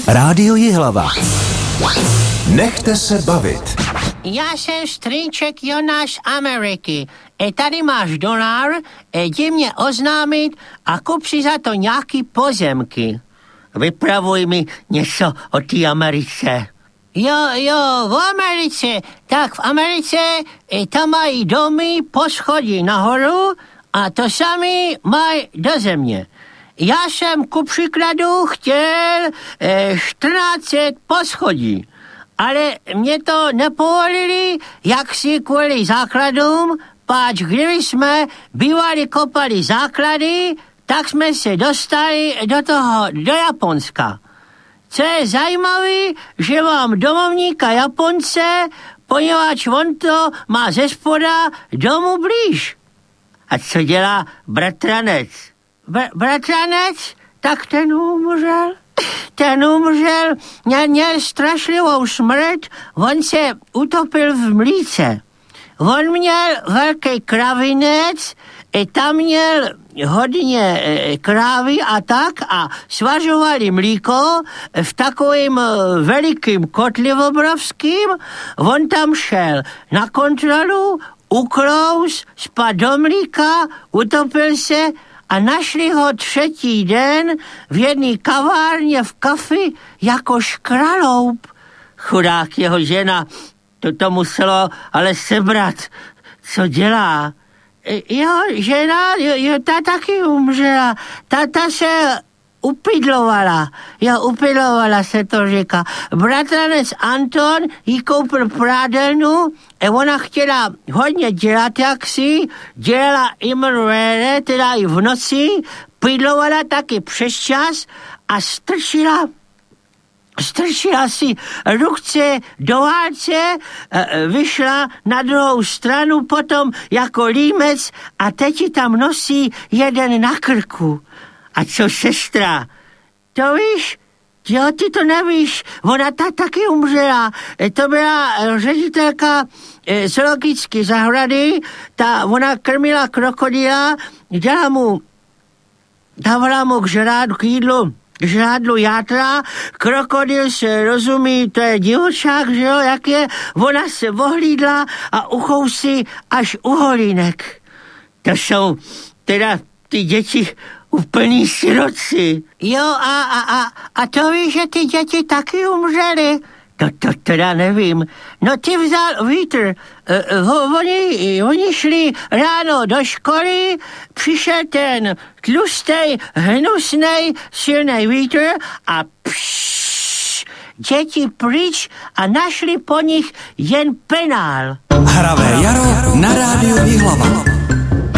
Rádio Jihlava. Nechte se bavit. Já jsem strýček Jonáš z Ameriky. Tady máš $, jdi mě oznámit a kup si za to nějaký pozemky. Vypravuj mi něco o té Americe. Jo, v Americe. Tak v Americe tam mají domy po schodí nahoru a to sami mají do země. Já jsem ku příkladu chtěl 14 poschodí, ale mě to nepovolili, jak si kvůli základům, páč kdyby jsme bývali kopali základy, tak jsme se dostali do Japonska. Co je zajímavé, že mám domovníka Japonce, poněvadž on to má ze spoda domu blíž. A co dělá bratranec? Bratranec? Tak ten umřel. Měl strašlivou smrt, on se utopil v mlýce. On měl velký kravinec, tam měl hodně krávy a tak a svařovali mlíko v takovým velikým kotli obrovským. On tam šel na kontrolu, uklous, spad do mlíka, utopil se a našli ho 3. den v jedné kavárně v kafi jako škraloup. Chudák jeho žena, to muselo ale sebrat. Co dělá? Jo, žena, ta taky umřela. Ta se upydlovala. Upydlovala se to říká. Bratranec Anton jí koupil prádelnu a ona chtěla hodně dělat jaksi, dělala imrvére, teda i v noci, pydlovala taky přes čas a strčila si ruce do válce, vyšla na druhou stranu potom jako límec a teď ji tam nosí jeden na krku. A co sestra? To víš? Jo, ty to nevíš. Ona taky umřela. To byla ředitelka zoologické zahrady. Ona krmila krokodýla, dávala mu k žrádlu játra, krokodýl se rozumí, to je divočák, že jo, jak je, ona se vohlídla a uchousí až uholínek. To jsou teda ty děti úplný siroci. Jo, a to víš, že ty děti taky umřely? To teda nevím. No ty vzal vítr. Oni šli ráno do školy, přišel ten tlustej, hnusnej, silnej vítr a děti pryč a našli po nich jen penál. Hravé jaro na Rádiu Jihlava.